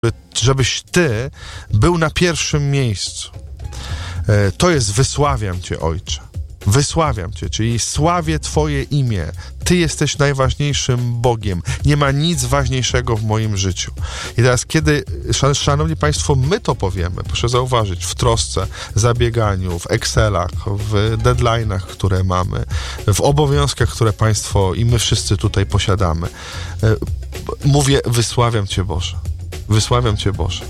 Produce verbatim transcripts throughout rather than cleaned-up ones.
żebyś Ty był na pierwszym miejscu. To jest wysławiam Cię, Ojcze. Wysławiam Cię, czyli sławię Twoje imię. Ty jesteś najważniejszym Bogiem. Nie ma nic ważniejszego w moim życiu. I teraz, kiedy, szanowni Państwo, my to powiemy, proszę zauważyć, w trosce, zabieganiu, w Excelach, w deadline'ach, które mamy, w obowiązkach, które Państwo i my wszyscy tutaj posiadamy, mówię, wysławiam Cię, Boże. Wysławiam Cię, Boże.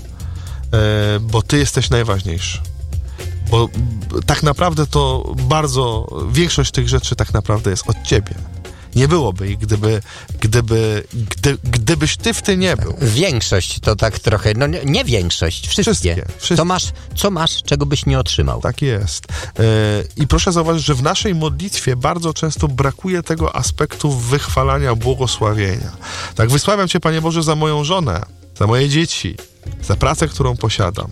Bo Ty jesteś najważniejszy. Bo tak naprawdę to bardzo, większość tych rzeczy tak naprawdę jest od Ciebie. Nie byłoby ich, gdyby, gdyby, gdy, gdybyś Ty w tym nie był. Większość to tak trochę, no nie, nie większość, wszystkie. Wszystkie, wszystkie. Co masz, co masz, czego byś nie otrzymał. Tak jest. Yy, I proszę zauważyć, że w naszej modlitwie bardzo często brakuje tego aspektu wychwalania, błogosławienia. Tak, wysławiam Cię, Panie Boże, za moją żonę, za moje dzieci, za pracę, którą posiadam,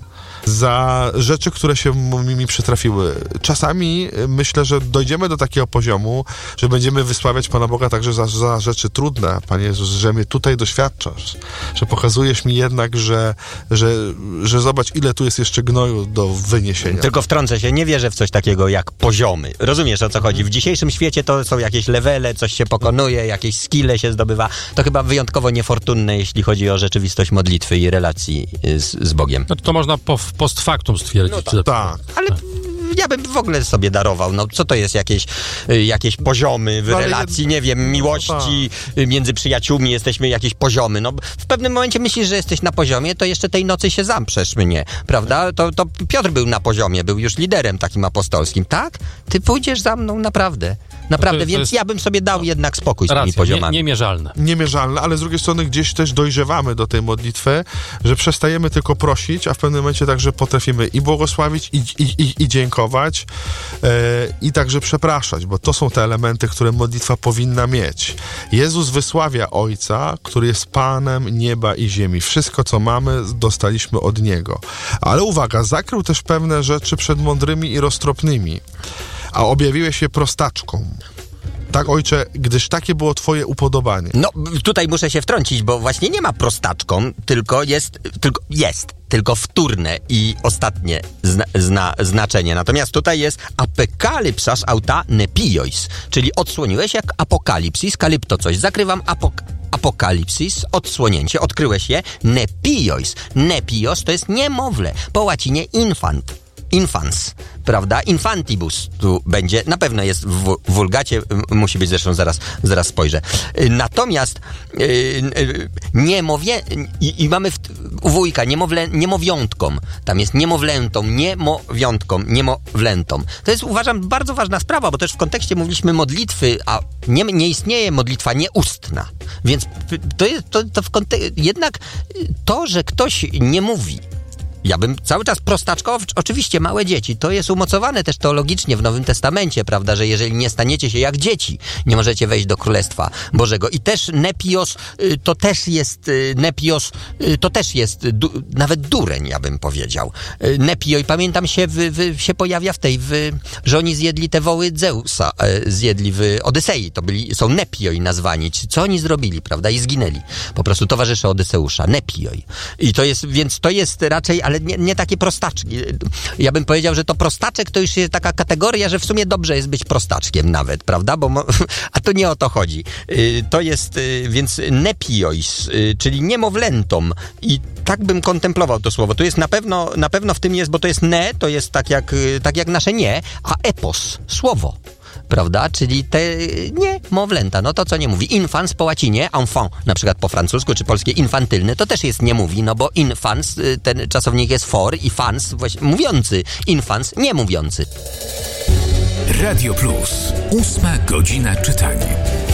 za rzeczy, które się mi, mi przytrafiły. Czasami myślę, że dojdziemy do takiego poziomu, że będziemy wysławiać Pana Boga także za, za rzeczy trudne. Panie Jezus, że mnie tutaj doświadczasz, że pokazujesz mi jednak, że, że, że zobacz, ile tu jest jeszcze gnoju do wyniesienia. Tylko wtrącę się, nie wierzę w coś takiego jak poziomy. Rozumiesz, o co chodzi? W dzisiejszym świecie to są jakieś levele, coś się pokonuje, jakieś skille się zdobywa. To chyba wyjątkowo niefortunne, jeśli chodzi o rzeczywistość modlitwy i relacji z, z Bogiem. No to można po post factum stwierdzić. No tak, że... tak. Ale ja bym w ogóle sobie darował. No co to jest jakieś, jakieś poziomy w no, relacji, jed... nie wiem, miłości no, między przyjaciółmi, jesteśmy jakieś poziomy. No w pewnym momencie myślisz, że jesteś na poziomie, to jeszcze tej nocy się zamprzesz mnie, prawda? To, to Piotr był na poziomie, był już liderem takim apostolskim, tak? Ty pójdziesz za mną naprawdę. Naprawdę, no to, to więc jest... ja bym sobie dał no, jednak spokój z racja, tymi poziomami. Nie, niemierzalne. Niemierzalne, ale z drugiej strony gdzieś też dojrzewamy do tej modlitwy, że przestajemy tylko prosić, a w pewnym momencie także potrafimy i błogosławić, i, i, i, i dziękować, yy, i także przepraszać, bo to są te elementy, które modlitwa powinna mieć. Jezus wysławia Ojca, który jest Panem nieba i ziemi. Wszystko, co mamy, dostaliśmy od Niego. Ale uwaga, zakrył też pewne rzeczy przed mądrymi i roztropnymi, a objawiłeś się prostaczką. Tak, Ojcze, gdyż takie było Twoje upodobanie. No, tutaj muszę się wtrącić, bo właśnie nie ma prostaczką, tylko jest, tylko jest, tylko wtórne i ostatnie zna, zna, znaczenie. Natomiast tutaj jest apokalipsas auta nepiois, czyli odsłoniłeś jak apokalipsis, kalypto coś, zakrywam apok apokalipsis, odsłonięcie, odkryłeś je, nepiois. Nepios to jest niemowlę, po łacinie infant. Infans, prawda? Infantibus tu będzie, na pewno jest w wulgacie, musi być, zresztą zaraz, zaraz spojrzę. Natomiast yy, yy, niemowie, i, i mamy w, u wujka niemowlę, niemowiątką, tam jest niemowlętą, niemowiątką, niemowlętą. To jest, uważam, bardzo ważna sprawa, bo też w kontekście mówiliśmy modlitwy, a nie, nie istnieje modlitwa nieustna. Więc to jest, to, to w kontek- jednak to, że ktoś nie mówi, ja bym cały czas prostaczką, oczywiście małe dzieci, to jest umocowane też teologicznie w Nowym Testamencie, prawda, że jeżeli nie staniecie się jak dzieci, nie możecie wejść do Królestwa Bożego. I też nepios, to też jest, nepios, to też jest du, nawet dureń, ja bym powiedział. Nepio, i pamiętam się, w, w, się pojawia w tej, w, że oni zjedli te woły Zeusa, zjedli w Odysei, to byli, są nepioi nazwani. Co oni zrobili, prawda, i zginęli. Po prostu towarzysze Odyseusza, nepioi. I to jest, więc to jest raczej, ale nie, nie takie prostaczki. Ja bym powiedział, że to prostaczek to już jest taka kategoria, że w sumie dobrze jest być prostaczkiem nawet, prawda? Bo mo- a to nie o to chodzi. Yy, to jest, yy, więc nepiois, yy, czyli niemowlętom. I tak bym kontemplował to słowo. To jest na pewno, na pewno w tym jest, bo to jest ne, to jest tak jak, yy, tak jak nasze nie, a epos, słowo. Prawda? Czyli te niemowlęta, no to co nie mówi. Infans po łacinie, enfant, na przykład po francusku, czy polskie infantylny, to też jest nie mówi, no bo infans, ten czasownik jest for i fans, właśnie mówiący, infans, nie mówiący. Radio Plus, ósma godzina czytania.